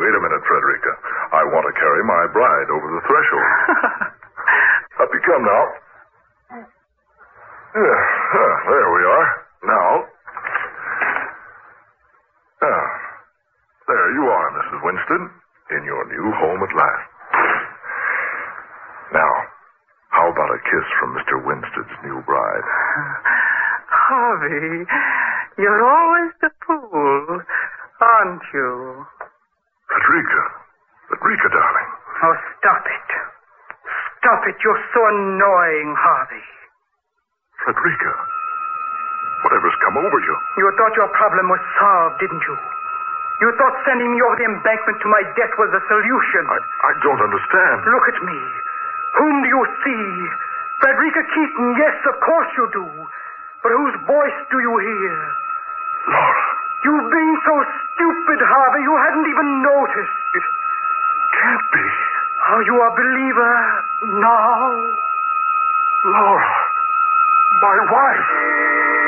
Wait a minute, Frederica. I want to carry my bride over the threshold. Up you come now. There we are. Now. There you are, Mrs. Winston, in your new home at last. Now, how about a kiss from Mr. Winstead's new bride? Harvey, you're always the fool, aren't you? Frederica, darling. Oh, stop it. Stop it. You're so annoying, Harvey. Frederica, whatever's come over you? You thought your problem was solved, didn't you? You thought sending me over the embankment to my death was the solution. I don't understand. Look at me. Whom do you see? Frederica Keaton, yes, of course you do. But whose voice do you hear? Laura. You've been so stupid, Harvey, you hadn't even noticed. It can't be. Are you a believer now? Laura, my wife.